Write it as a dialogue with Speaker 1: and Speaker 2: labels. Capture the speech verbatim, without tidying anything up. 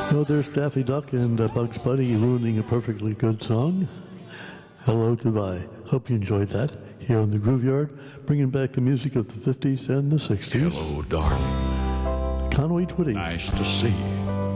Speaker 1: Oh, there's Daffy Duck and uh, Bugs Bunny ruining a perfectly good song. Hello, goodbye. Hope you enjoyed that here on the Groove Yard, bringing back the music of the fifties and the sixties.
Speaker 2: Hello, darling.
Speaker 1: Conway Twitty.
Speaker 2: Nice to see you.